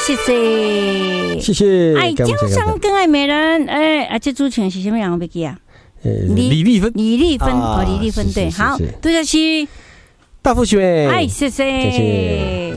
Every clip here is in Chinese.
谢谢， 谢谢。 爱江山更爱美人，这主持人是什么样的记啊？ 李丽芬， 李丽芬哦，李丽芬对，好，对的是大富学妹， 哎，谢谢。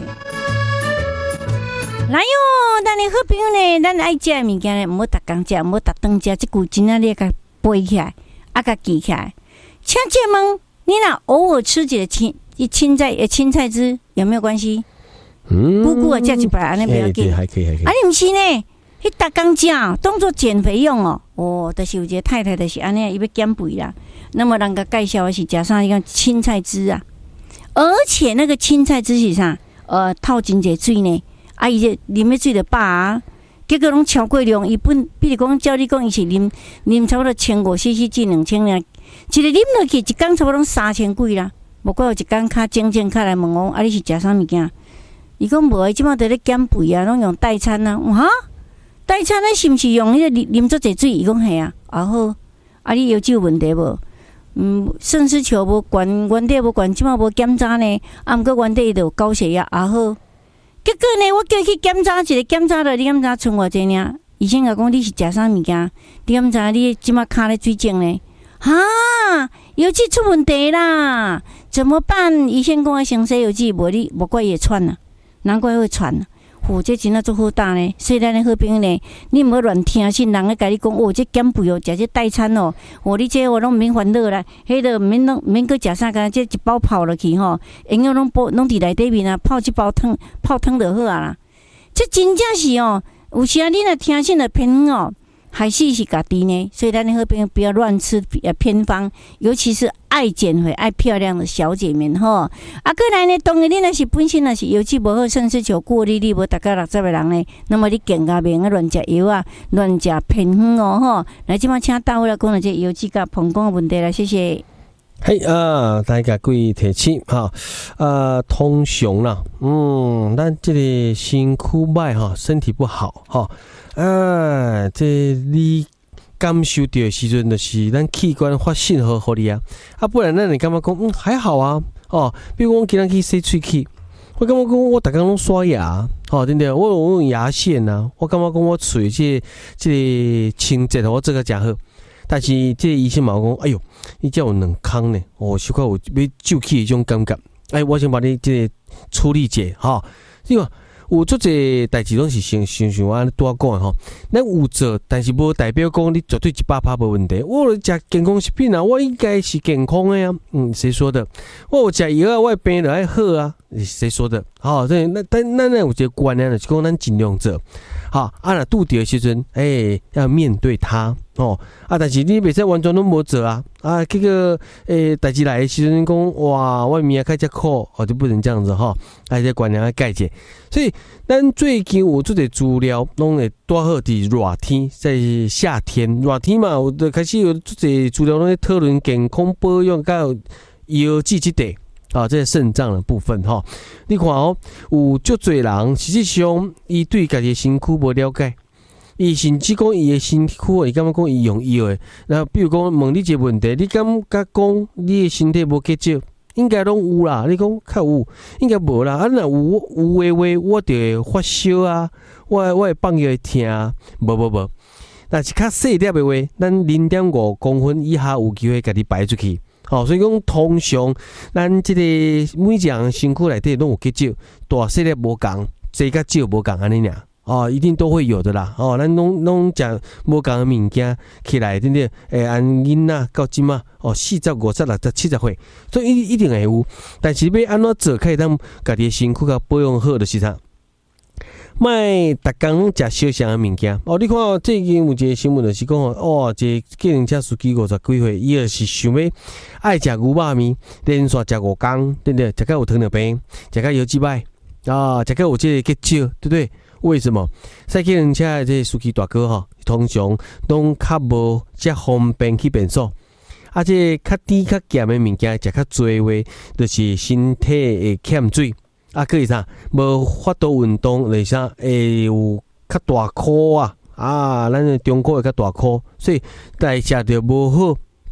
来哟，咱的好朋友呢，咱爱食的物件呢，唔好逐工食，唔好逐顿食，这句真啊，你甲背起来，甲记起来。请问你若偶尔吃几个青菜汁有没有关系？姑姑啊，食一排安尼不要紧， 还可以。 啊，你唔是呢？你逐工食，当做减肥用哦。哦，就是有一个太太就是安尼，伊要减肥啦。那么人家介绍的是加上一个青菜汁啊，而且那个青菜汁是啥？透真济水呢。啊，伊这啉的水就饱啊，结果拢超过量。伊比如讲，照你讲，伊是啉差不多1500cc至2000尔，一个啉落去一工差不多3000几啦。无怪有一工较正较来问我，啊，你是食啥物件？伊讲无，伊即摆在咧减肥啊，拢用代餐啊。哈，代餐咧是毋是用迄个啉足济水？伊讲系啊。啊好，啊你腰肌有问题无？肾丝球无悬，原底无悬，即摆无检查呢。啊，毋过原底伊就有高血压。啊好。结果呢，我叫伊去检查一个，检查了，你检查剩偌济尔？医生甲讲你是食啥物件？你检查你即马骹咧水肿呢？哈，油脂出问题啦！怎么办？医生讲我先洗油脂，无怪伊会喘啊，难怪会喘啊。这真啊足好打呢！所以咱的好朋友呢，你唔好乱听信人咧甲你讲，这减肥哦，食这代餐哦，你这我拢唔免烦恼啦，迄个唔免搁食啥个，这一包泡落去吼，营养拢伫内底面啊，泡一包汤，泡汤就好啊啦。这真正是哦，有时啊，你若听信了偏哦，还是家己呢。所以咱的好朋友不要乱吃偏方，尤其是爱减肥、爱漂亮的小姐们吼。啊，过来呢，当然你若是本身若是腰肌无好，甚至像过你无大概60个人呢，那么你健康免乱食药啊，乱食偏方哦吼。来，即摆请大伙来讲了这腰肌甲膀胱的问题啦，谢谢。 嘿大家各位提醒哈，通常啦，咱这个身躯歹哈，身体不好哈，这你感受到的时阵，就是咱器官发信号给你啊，不然咱你感觉讲还好啊，比如我今天去洗喙齿，我感觉讲我逐工拢刷牙，真的，我用牙线啊，我感觉讲我喙这个清洁我做个真好。但是这个医生嘛讲，哎哟，你这有两空呢，小可有要救气的种感觉。我先把你这个处理者哈，因为有做这代志拢是像我多讲的吼，咱有做，但是无代表讲你绝对100%无问题。我有食健康食品啊，我应该是健康的啊。谁说的？我有食药啊，我的病就爱好啊。谁说的？对，咱有一个观念就是讲咱尽量做。若拄着的时阵，要面对它但是你袂使完全拢无做啊！这个代志来的时阵讲，哇，我明仔开始苦，就不能这样子哈！这观念要改者。所以咱最近有做者资料，拢会带好伫热天，在夏天热天嘛，有就开始有做者资料拢在讨论健康保养，甲腰肌这块。这个肾脏的部分哈，你看有足侪人实际上伊对家己的身躯无了解，伊甚至讲伊的身躯，伊感觉讲伊用药的，然后比如讲问你一个问题，你感觉讲你的身体无结石，应该拢有啦，你讲较有，应该无啦，若有话我就会发烧啊，我会放药会痛啊，无，但是较细粒的话，咱0.5公分以下有机会家己排出去。所以讲通常咱这个每一人身躯内底拢有结石，大细粒无共，这甲少无共安尼尔，一定都会有的啦。咱拢食无共的物件起来，对不对？按囡仔到即嘛，40、50、60、70岁，所以一定会有。但是要安怎做，可以当家己的身躯甲保养好，就是啥？卖逐工拢食小项的物件你看最近有一个新闻就是讲一个计程车司机50几岁，伊就是想要爱食牛肉面，连续食5天，对不对？食到有糖尿病，食到腰肌歹食到有这个结石，对不对？为什么？赛计程车的这个司机大哥通常拢较无遮方便去便所，这较甜较咸的物件食较多话，就是身体会欠水。可以啥？无法度运动，类啥会有较大箍咱的中箍会较大箍，所以代谢就无好，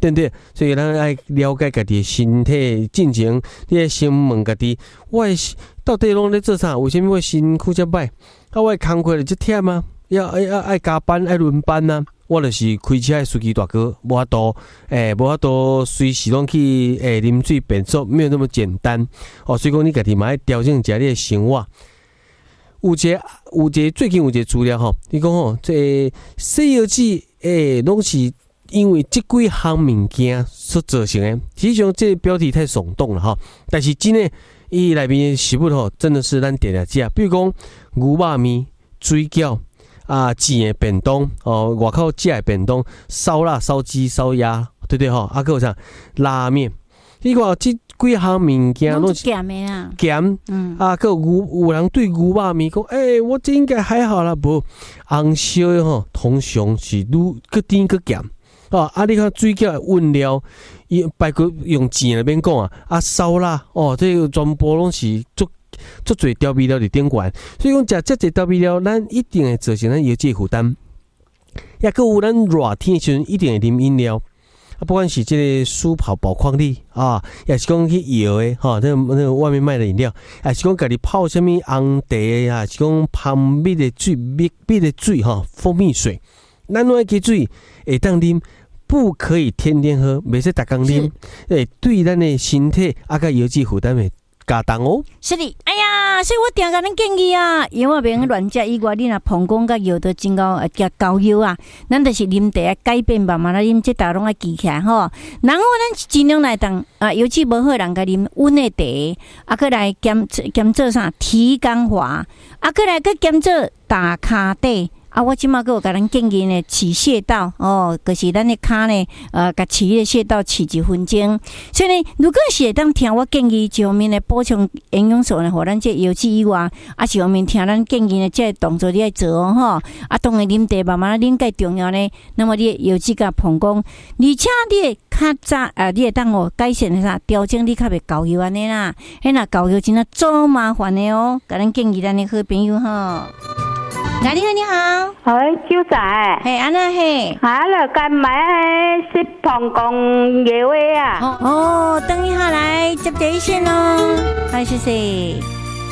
对不对？所以咱爱了解家己的身体进前，你要先问家己，我到底拢咧做啥？为什么我身躯遮歹？啊，我工课就忝吗？要爱加班，爱轮班啊！我就是开车的司机大哥，无法度，无法度随时拢去啉水便所，没有那么简单哦。所以讲你家己嘛爱调整一下你的生活。有一个最近有一个资料吼，你讲吼，这西药剂拢是因为这几项物件所造成的。实际上这个标题太耸动了哈，但是真的伊内面的食物吼，真的是咱常常食，比如讲牛肉面、水饺。啊，煎的便当哦，外口食的便当，烧腊、烧鸡、烧鸭，对不对吼？啊，还有啥拉面？你看这几项物件拢是咸的啊， 咸，啊，还有人对牛肉面讲，我这应该还好啦，无红烧的吼，通常是愈搁甜搁咸。哦，啊，你看水饺的温料，伊包括用煎那边讲啊，烧腊哦，这个全部拢是足侪调味料伫顶悬，所以讲食遮侪调味料，咱一定会造成咱药剂负担。也搁有咱热天的时阵，一定会啉饮料，啊，不管是这个舒跑宝矿力啊，也是讲去摇的哈，那个外面卖的饮料，也是讲家己泡什么红茶啊，是讲泡蜜的水、蜜的水哈，蜂蜜水，咱拢爱记水会当啉。不可以天天喝，袂使逐工啉，对咱的身体啊甲药剂负担会加重哦。 是的，哎呀，所以我定甲恁建议啊，药啊免乱食以外，你若膀胱甲药都真够加膏药啊，咱就是啉茶啊，改变慢慢来啉，这道拢爱记起来吼。然后咱尽量来当啊，尤其无好人甲啉温的茶，啊，搁来兼做啥提肛滑，啊，搁来搁兼做打骹底。啊，我即马个有甲咱建议呢，起穴道哦，就是咱的骹呢，甲起的穴道起1分钟。所以呢，如果是会当听我建议，一方面呢补充营养素呢，互咱这药剂以外，啊，一方面听咱建议呢，这动作你要做哦，吼。啊，当然啉茶慢慢啉介重要呢。那么你药剂甲膀胱，而且你较早你会当改善啥调整，你较袂高油安尼啦。迄若高油真啊做麻烦的哦。甲咱建议咱的好朋友吼。你好，你好。 哎，九仔。 嘿，安那嘿。 了，干买迄食膀胱药的啊。 哦，等一下来接这一线哦。嗨，谢谢。